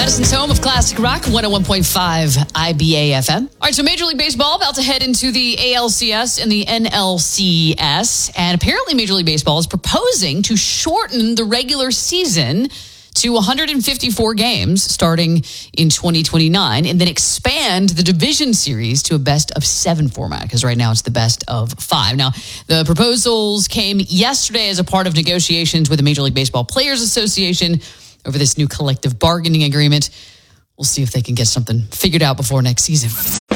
Madison's home of classic rock, 101.5 IBA FM. All right, so Major League Baseball about to head into the ALCS and the NLCS. And apparently Major League Baseball is proposing to shorten the regular season to 154 games starting in 2029 and then expand the division series to a best of 7 format because right now it's the best of 5. Now, the proposals came yesterday as a part of negotiations with the Major League Baseball Players Association over this new collective bargaining agreement. We'll see if they can get something figured out before next season.